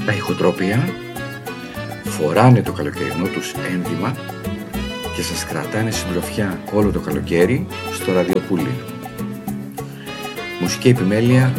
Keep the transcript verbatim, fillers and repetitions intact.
Τα ηχοτρόπια φοράνε το καλοκαιρινό τους ένδυμα και σας κρατάνε συντροφιά όλο το καλοκαίρι στο ραδιοπούλι. Μουσική επιμέλεια